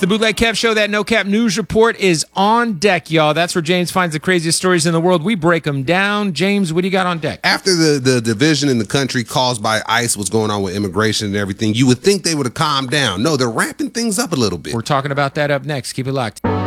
the Bootleg Kev Show. That No Cap News Report is on deck, y'all. That's where James finds the craziest stories in the world. We break them down. James, what do you got on deck? After the division in the country caused by ICE, what's going on with immigration and everything, you would think they would have calmed down. No, they're ramping things up a little bit. We're talking about that up next. Keep it locked.